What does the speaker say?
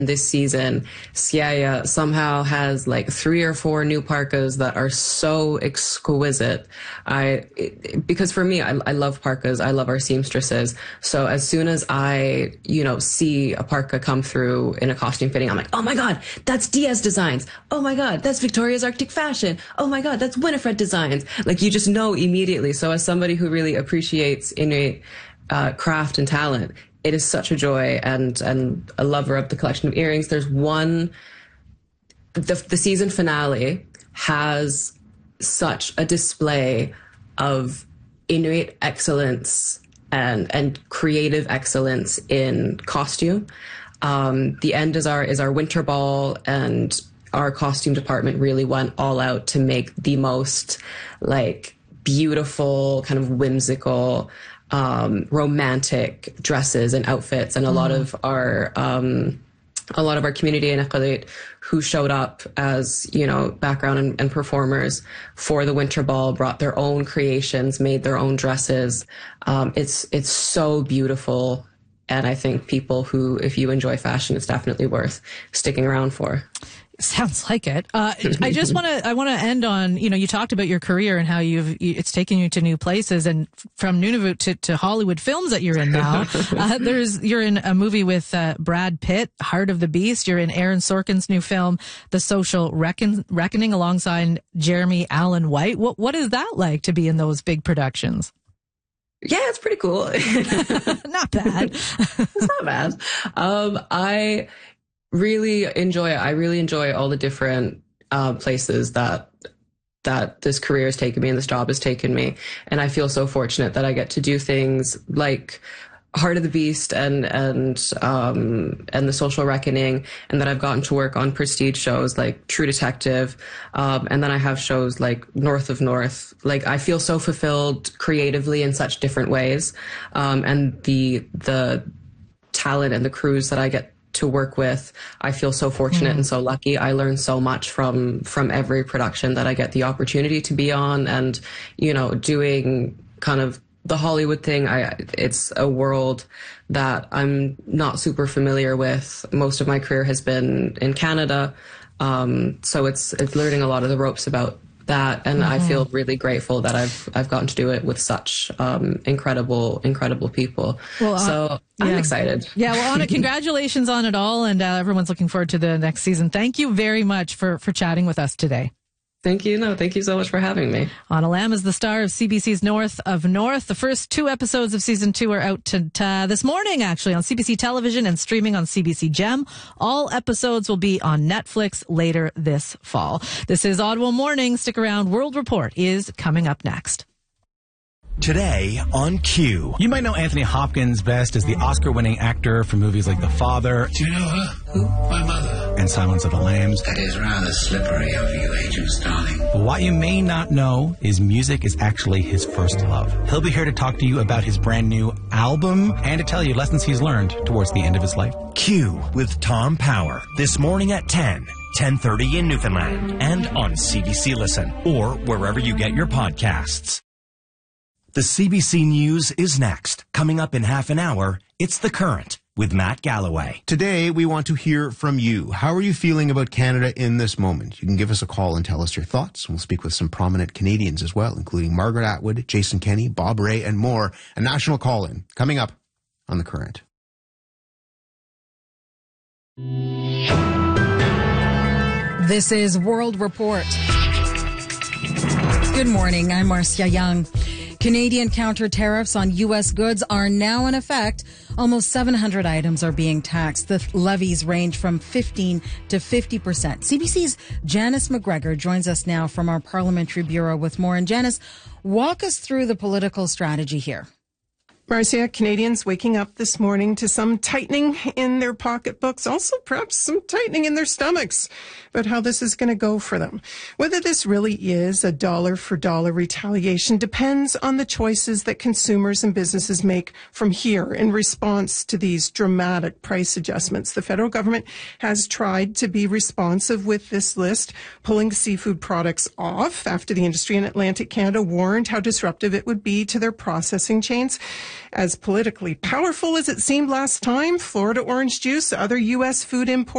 this season, Siaya somehow has like 3 or 4 new parkas that are so exquisite. Because for me, I love parkas. I love our seamstresses. So as soon as I, see a parka come through in a costume fitting, I'm like, oh my God, that's Diaz Designs. Oh my God, that's Victoria's Arctic Fashion. Oh my God, that's Winifred Designs. Like, you just know immediately. So as somebody who really appreciates innate craft and talent, it is such a joy, and a lover of the collection of earrings. There's one, the season finale has such a display of innate excellence and creative excellence in costume. The end is our winter ball, and our costume department really went all out to make the most like beautiful, kind of whimsical, romantic dresses and outfits, and a lot of our community in Iqaluit who showed up as, background and performers for the winter ball brought their own creations, made their own dresses. It's so beautiful. And I think people who, if you enjoy fashion, it's definitely worth sticking around for. Sounds like it. I want to end on, you talked about your career and how it's taken you to new places, and from Nunavut to Hollywood films that you're in now. You're in a movie with Brad Pitt, Heart of the Beast. You're in Aaron Sorkin's new film, The Social Reckoning, alongside Jeremy Allen White. What is that like to be in those big productions? Yeah, it's pretty cool. Not bad. It's not bad. I really enjoy all the different places that this career has taken me and this job has taken me. And I feel so fortunate that I get to do things like Heart of the Beast and The Social Reckoning, and that I've gotten to work on prestige shows like True Detective. And then I have shows like North of North. Like, I feel so fulfilled creatively in such different ways. And the talent and the crews that I get to work with, I feel so fortunate and so lucky. I learn so much from every production that I get the opportunity to be on, and doing kind of the Hollywood thing. It's a world that I'm not super familiar with. Most of my career has been in Canada, so it's learning a lot of the ropes about that, and I feel really grateful that I've gotten to do it with such incredible people. Well, I'm excited. Yeah, well, Anna, congratulations on it all, and everyone's looking forward to the next season. Thank you very much for chatting with us today. Thank you. No, thank you so much for having me. Anna Lamb is the star of CBC's North of North. The first 2 episodes of season 2 are out this morning, actually, on CBC Television and streaming on CBC Gem. All episodes will be on Netflix later this fall. This is Ottawa Morning. Stick around. World Report is coming up next. Today on Q. You might know Anthony Hopkins best as the Oscar-winning actor for movies like The Father. Do you know her? Who? My mother. And Silence of the Lambs. That is rather slippery of you, Agent Starling. But what you may not know is music is actually his first love. He'll be here to talk to you about his brand new album and to tell you lessons he's learned towards the end of his life. Q with Tom Power. This morning at 10:30 in Newfoundland, and on CBC Listen, or wherever you get your podcasts. The CBC News is next. Coming up in half an hour, it's The Current with Matt Galloway. Today, we want to hear from you. How are you feeling about Canada in this moment? You can give us a call and tell us your thoughts. We'll speak with some prominent Canadians as well, including Margaret Atwood, Jason Kenney, Bob Ray, and more. A national call-in coming up on The Current. This is World Report. Good morning. I'm Marcia Young. Canadian counter tariffs on U.S. goods are now in effect. Almost 700 items are being taxed. The levies range from 15 to 50%. CBC's Janice McGregor joins us now from our Parliamentary Bureau with more. And Janice, walk us through the political strategy here. Marcia, Canadians waking up this morning to some tightening in their pocketbooks, also perhaps some tightening in their stomachs, about how this is going to go for them. Whether this really is a dollar-for-dollar retaliation depends on the choices that consumers and businesses make from here in response to these dramatic price adjustments. The federal government has tried to be responsive with this list, pulling seafood products off after the industry in Atlantic Canada warned how disruptive it would be to their processing chains. As politically powerful as it seemed last time, Florida orange juice, other U.S. food imports